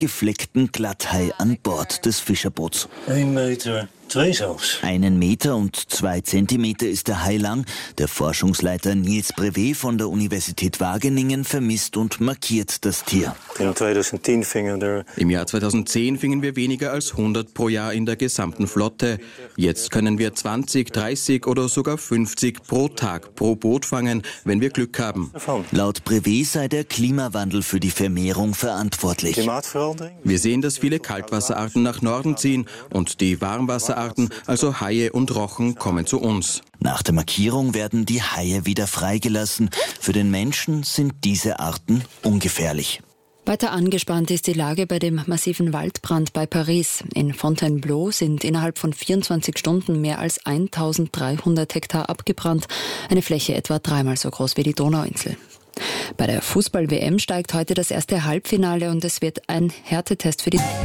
gefleckten Glatthai an Bord des Fischerboots. 1,2 Meter zelfs. 1,2 Meter ist der Hai lang. Der Forschungsleiter Niels Brevet von der Universität Wageningen vermisst und markiert das Tier. Im Jahr 2010 fingen wir weniger als 100 pro Jahr in der gesamten Flotte. Jetzt können wir 20, 30 oder sogar 50 pro Tag pro Boot fangen, wenn wir Glück haben. Laut Brevet sei der Klimawandel für die Vermehrung verantwortlich. Wir sehen, dass viele Kaltwasserarten nach Norden ziehen und die Warmwasserarten, also Haie und Rochen, kommen zu uns. Nach der Markierung werden die Haie wieder freigelassen. Für den Menschen sind diese Arten ungefährlich. Weiter angespannt ist die Lage bei dem massiven Waldbrand bei Paris. In Fontainebleau sind innerhalb von 24 Stunden mehr als 1300 Hektar abgebrannt. Eine Fläche etwa 3-mal so groß wie die Donauinsel. Bei der Fußball-WM steigt heute das erste Halbfinale und es wird ein Härtetest für die